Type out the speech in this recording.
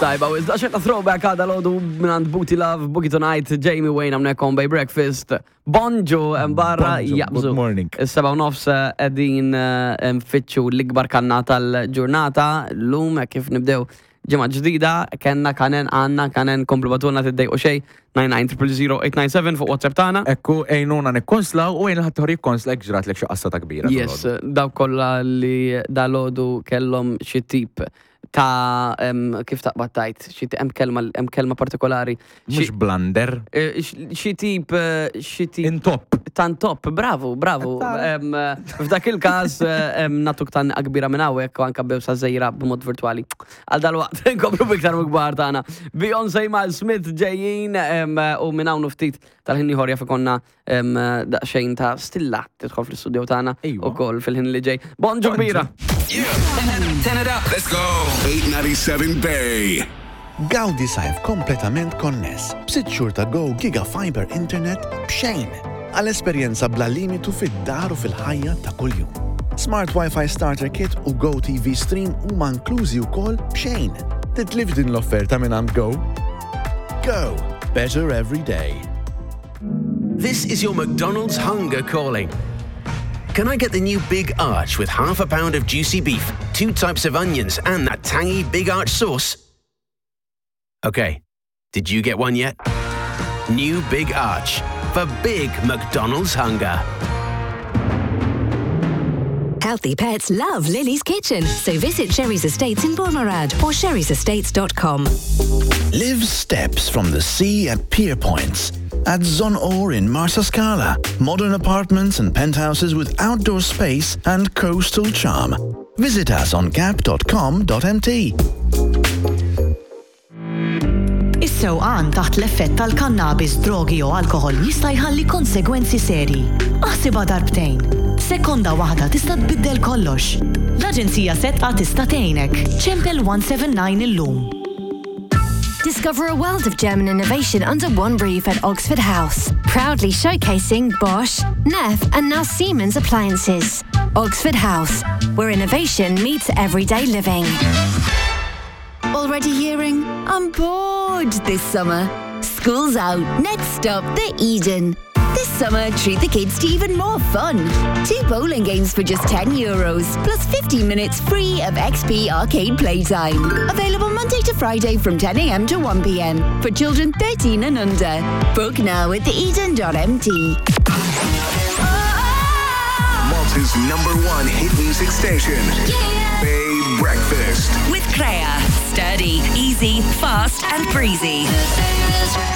tajba, u iżda xeqta throwback għada l-ħodu minant Booty Love, Boogie Tonight, Jamie Wayne għamnek on by Breakfast, Bonjo barra jaqbżu. Good morning. Is-7 nofs għedin mfittxu l-ikbar kanna tal-ġurnata, l-lum kif nibdew ġemma ġdida, kanna kanen komplibatuna t-dej u xej, 99-00897 fuq WhatsApp tana. Ekku, ejnuna nekonslaw u ejn ħattħor jikonslak ġrat l-ek xaqqa kbira. Yes, daw kolla li dal-ħodu kellom xie tip ta' kif taqbad tajt, hemm kelma partikolari. Mux blunder. Xi tip Intop. Tan top, bravo. F'dak il-każ natuk tan akbira minn hawnhekk u anke bewsa żejra b'mod virtuali. Għal dal-waqt nkomplu biktar mikbar tagħna. Beyoncé Miles Smith ġejjin u minn hawn ftit tal-ħin ieħor jaf ikonna daqsxejn ta' stilla tidħol fl-istudio tagħna ukoll fil-ħin li ġej. Bonġu kbira. Turn it up. Let's go. 897 Bay. Gawdi sajf kompletament konness. B'sitt xhur ta' Go Giga Fiber Internet b'xejn. Għal-esperjenza bla limitu fid-dar u fil-ħajja ta' kuljum. Smart Wi-Fi Starter Kit u Go TV Stream huma inklużi wkoll b'xejn. Titlif din l-offerta minn Go? Go. Better every day. This is your McDonald's hunger calling. Can I get the new Big Arch with half a pound of juicy beef, 2 types of onions, and that tangy Big Arch sauce? Okay, did you get one yet? New Big Arch for big McDonald's hunger. Healthy pets love Lily's Kitchen, so visit Sherry's Estates in Bournemouth or sherry'sestates.com. Live steps from the sea at Pier Points. At Zon Or in Marsascala. Modern apartments and penthouses with outdoor space and coastal charm. Visit us on gap.com.mt. Is-sewqan taħt l-effett tal-kannabis, drogi u alkohol jista' jħalli konsegwenzi serji. Aħsibha darbtejn. Sekonda waħda tista' tbiddel kollox. L-Aġenzija Setqa tista' tgħinek. Ċempel 179 illum. Discover a world of German innovation under one roof at Oxford House. Proudly showcasing Bosch, Neff and now Siemens appliances. Oxford House, where innovation meets everyday living. Already hearing, I'm bored this summer. School's out, next stop, the Eden. This summer, treat the kids to even more fun. 2 bowling games for just €10, plus 15 minutes free of XP arcade playtime. Available Monday to Friday from 10 a.m. to 1 p.m. for children 13 and under. Book now at theeden.mt. Malta's #1 hit music station. Bay Breakfast. With Crea. Sturdy, easy, fast and breezy.